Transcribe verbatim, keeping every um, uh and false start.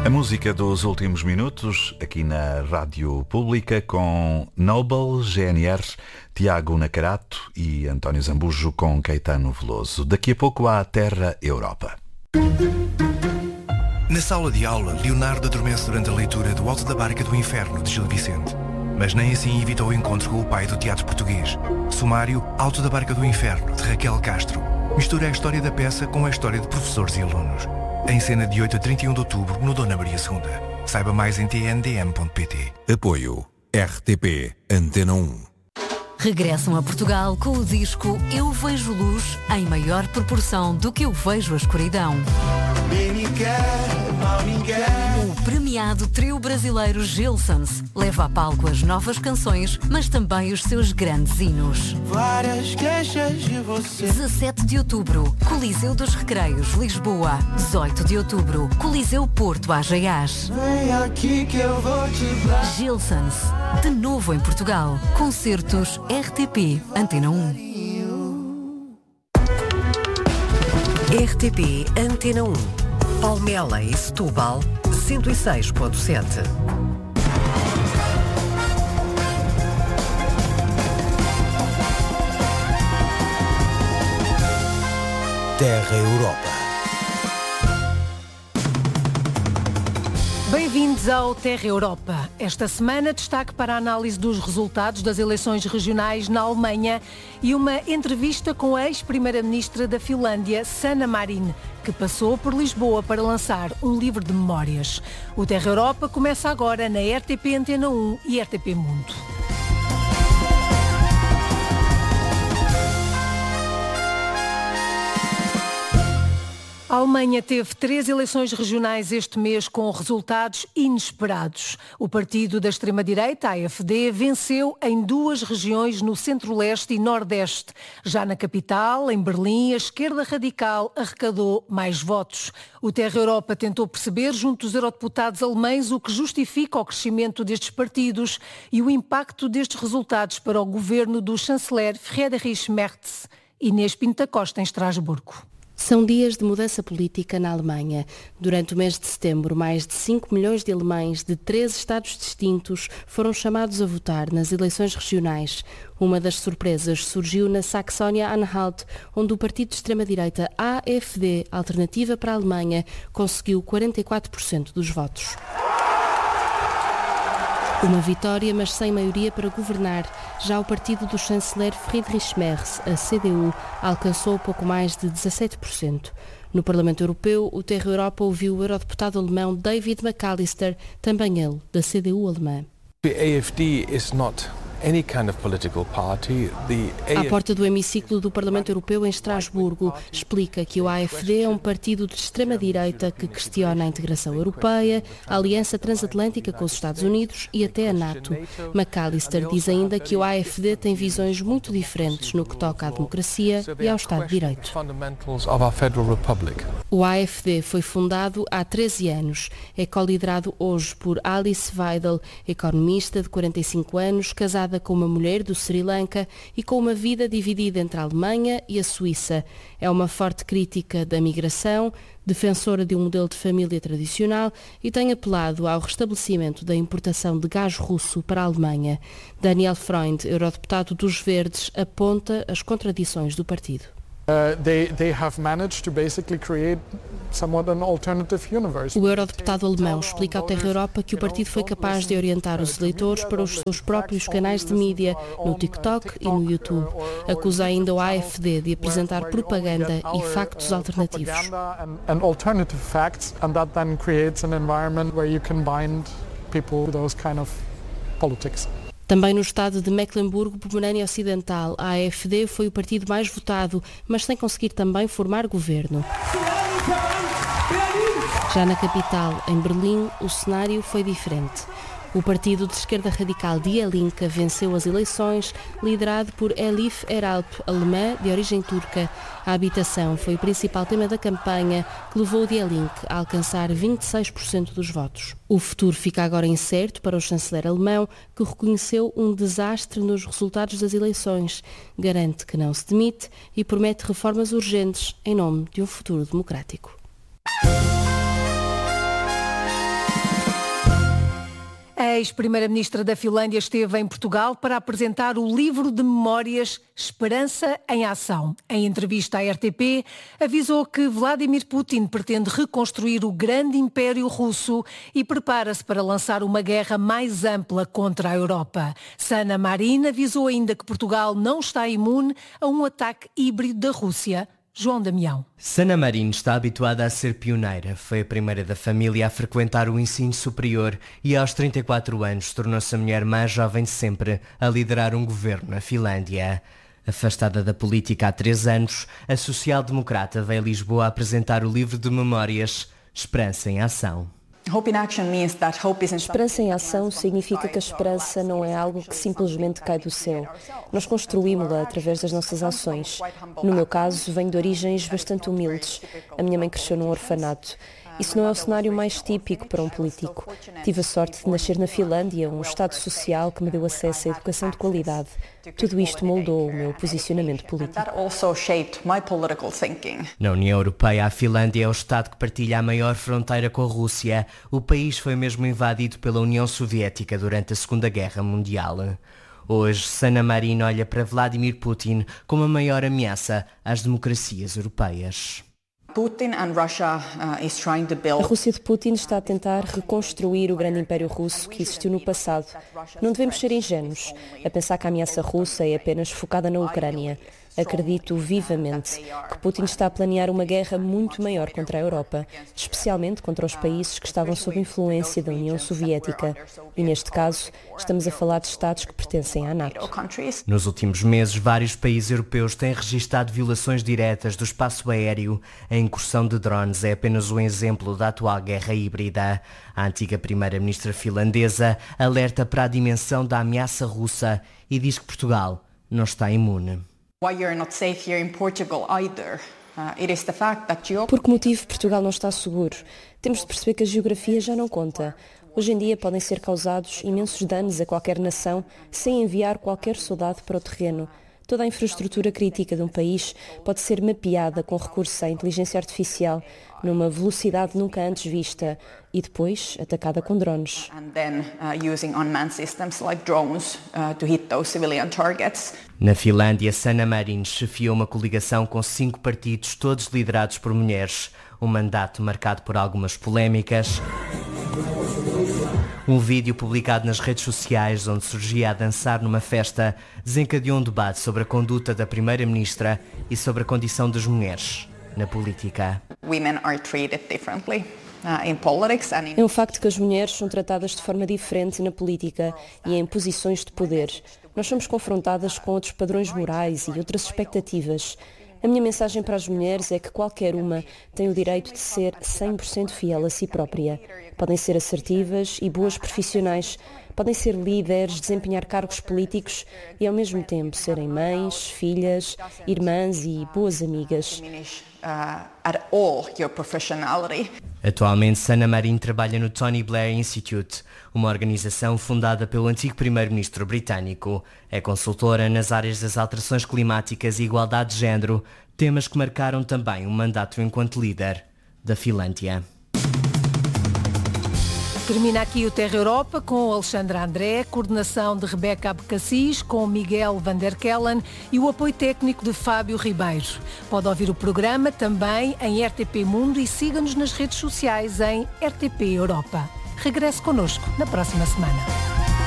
A música dos últimos minutos, aqui na Rádio Pública, com Noble, G N R, Tiago Nacarato e António Zambujo com Caetano Veloso. Daqui a pouco há a Terra Europa. Na sala de aula, Leonardo adormece durante a leitura do Alto da Barca do Inferno, de Gil Vicente. Mas nem assim evita o encontro com o pai do teatro português. Sumário, Alto da Barca do Inferno, de Raquel Castro. Mistura a história da peça com a história de professores e alunos. Em cena de oito a trinta e um de outubro, no Dona Maria segunda. Saiba mais em t n d m ponto p t. Apoio R T P Antena um. Regressam a Portugal com o disco Eu Vejo Luz em maior proporção do que eu vejo a escuridão. O premiado trio brasileiro Gilsons leva a palco as novas canções, mas também os seus grandes hinos. Várias queixas de você. dezassete de outubro, Coliseu dos Recreios, Lisboa. dezoito de outubro, Coliseu Porto, Ageiás. Vem aqui que eu vou te dar. Gilsons, de novo em Portugal. Concertos R T P Antena um. R T P Antena um. Palmela e Setúbal, cento e seis ponto sete. Terra Europa. Bem-vindos ao Terra Europa. Esta semana, destaque para a análise dos resultados das eleições regionais na Alemanha e uma entrevista com a ex-primeira-ministra da Finlândia, Sanna Marin, que passou por Lisboa para lançar um livro de memórias. O Terra Europa começa agora na R T P Antena um e R T P Mundo. A Alemanha teve três eleições regionais este mês com resultados inesperados. O partido da extrema-direita, A F D, venceu em duas regiões no centro-leste e nordeste. Já na capital, em Berlim, a esquerda radical arrecadou mais votos. O Terra Europa tentou perceber, junto dos eurodeputados alemães, o que justifica o crescimento destes partidos e o impacto destes resultados para o governo do chanceler Friedrich Merz. Inês Pinto da Costa, em Estrasburgo. São dias de mudança política na Alemanha. Durante o mês de setembro, mais de cinco milhões de alemães de treze estados distintos foram chamados a votar nas eleições regionais. Uma das surpresas surgiu na Saxónia-Anhalt, onde o partido de extrema-direita A F D, Alternativa para a Alemanha, conseguiu quarenta e quatro por cento dos votos. Uma vitória, mas sem maioria para governar. Já o partido do chanceler Friedrich Merz, a C D U, alcançou pouco mais de dezassete por cento. No Parlamento Europeu, o Terra Europa ouviu o eurodeputado alemão David McAllister, também ele, da C D U alemã. The A F D is not any kind of political party. The À porta do hemiciclo do Parlamento Europeu em Estrasburgo, explica que o A F D é um partido de extrema-direita que questiona a integração europeia, a aliança transatlântica com os Estados Unidos e até a NATO. McAllister diz ainda que o A F D tem visões muito diferentes no que toca à democracia e ao Estado de Direito. O A F D foi fundado há treze anos. É coliderado hoje por Alice Weidel, economista de quarenta e cinco anos, casada com uma mulher do Sri Lanka e com uma vida dividida entre a Alemanha e a Suíça. É uma forte crítica da migração, defensora de um modelo de família tradicional e tem apelado ao restabelecimento da importação de gás russo para a Alemanha. Daniel Freund, eurodeputado dos Verdes, aponta as contradições do partido. Uh, they, they have managed to basically create somewhat an alternative universe. O eurodeputado alemão explica ao Terra Europa que o partido foi capaz de orientar os eleitores para os seus próprios canais de mídia, no TikTok e no YouTube. Acusa ainda o A F D de apresentar propaganda e factos alternativos. And alternative facts, and that then creates an environment where you can bind people to those kind of politics. Também no estado de Mecklemburgo-Pomerânia Ocidental, a A F D foi o partido mais votado, mas sem conseguir também formar governo. Já na capital, em Berlim, o cenário foi diferente. O partido de esquerda radical Die Linke venceu as eleições, liderado por Elif Eralp, alemã de origem turca. A habitação foi o principal tema da campanha, que levou o Die Linke a alcançar vinte e seis por cento dos votos. O futuro fica agora incerto para o chanceler alemão, que reconheceu um desastre nos resultados das eleições, garante que não se demite e promete reformas urgentes em nome de um futuro democrático. ex-primeira-ministra da Finlândia esteve em Portugal para apresentar o livro de memórias Esperança em Ação. Em entrevista à R T P, avisou que Vladimir Putin pretende reconstruir o grande império russo e prepara-se para lançar uma guerra mais ampla contra a Europa. Sanna Marin avisou ainda que Portugal não está imune a um ataque híbrido da Rússia. João Damião. Sanna Marin está habituada a ser pioneira. Foi a primeira da família a frequentar o ensino superior e aos trinta e quatro anos tornou-se a mulher mais jovem de sempre a liderar um governo na Finlândia. Afastada da política há três anos, a social-democrata veio a Lisboa a apresentar o livro de memórias Esperança em Ação. Esperança em ação significa que a esperança não é algo que simplesmente cai do céu. Nós construímos-la através das nossas ações. No meu caso, venho de origens bastante humildes. A minha mãe cresceu num orfanato. Isso não é o cenário mais típico para um político. Tive a sorte de nascer na Finlândia, um estado social que me deu acesso à educação de qualidade. Tudo isto moldou o meu posicionamento político. Na União Europeia, a Finlândia é o estado que partilha a maior fronteira com a Rússia. O país foi mesmo invadido pela União Soviética durante a Segunda Guerra Mundial. Hoje, Sanna Marin olha para Vladimir Putin como a maior ameaça às democracias europeias. A Rússia de Putin está a tentar reconstruir o grande império russo que existiu no passado. Não devemos ser ingênuos a pensar que a ameaça russa é apenas focada na Ucrânia. Acredito vivamente que Putin está a planear uma guerra muito maior contra a Europa, especialmente contra os países que estavam sob influência da União Soviética. E neste caso, estamos a falar de Estados que pertencem à NATO. Nos últimos meses, vários países europeus têm registado violações diretas do espaço aéreo. A incursão de drones é apenas um exemplo da atual guerra híbrida. A antiga primeira-ministra finlandesa alerta para a dimensão da ameaça russa e diz que Portugal não está imune. Por que motivo Portugal não está seguro? Temos de perceber que a geografia já não conta. Hoje em dia podem ser causados imensos danos a qualquer nação sem enviar qualquer soldado para o terreno. Toda a infraestrutura crítica de um país pode ser mapeada com recurso à inteligência artificial numa velocidade nunca antes vista e depois atacada com drones. Na Finlândia, Sanna Marin chefiou uma coligação com cinco partidos, todos liderados por mulheres. Um mandato marcado por algumas polémicas. Um vídeo publicado nas redes sociais onde surgia a dançar numa festa desencadeou um debate sobre a conduta da primeira-ministra e sobre a condição das mulheres na política. É um facto que as mulheres são tratadas de forma diferente na política e em posições de poder. Nós somos confrontadas com outros padrões morais e outras expectativas. A minha mensagem para as mulheres é que qualquer uma tem o direito de ser cem por cento fiel a si própria. Podem ser assertivas e boas profissionais, podem ser líderes, desempenhar cargos políticos e ao mesmo tempo serem mães, filhas, irmãs e boas amigas. Atualmente, Sanna Marin trabalha no Tony Blair Institute, uma organização fundada pelo antigo primeiro-ministro britânico. É consultora nas áreas das alterações climáticas e igualdade de género, temas que marcaram também o mandato enquanto líder da Finlândia. Termina aqui o Terra Europa com Alexandra André, coordenação de Rebeca Abcacis, com Miguel Van der Kellen e o apoio técnico de Fábio Ribeiro. Pode ouvir o programa também em R T P Mundo e siga-nos nas redes sociais em R T P Europa. Regresse connosco na próxima semana.